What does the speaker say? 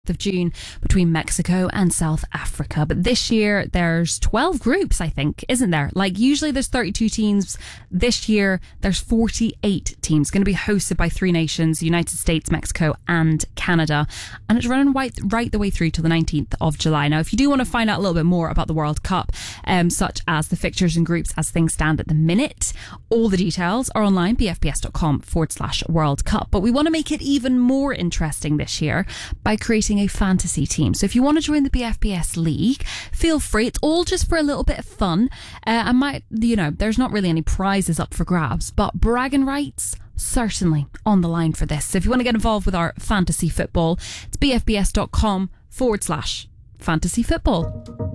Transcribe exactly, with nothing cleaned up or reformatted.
of June between Mexico and South Africa. But this year there's twelve groups, I think, isn't there? Like usually there's thirty-two teams. This year there's forty-eight teams, going to be hosted by three nations: United States, Mexico and Canada, and it's running right, right the way through till the nineteenth of July. Now if you do want to find out a little bit more about the World Cup, um, such as the fixtures and groups as things stand at the minute, all the details are online, bfbs.com forward slash World Cup. But we want to make it even more interesting this year by creating a fantasy team. So if you want to join the B F B S League, feel free. It's all just for a little bit of fun. Uh, I might, you know, there's not really any prizes up for grabs, but bragging rights certainly on the line for this. So if you want to get involved with our fantasy football, it's bfbs.com forward slash fantasy football.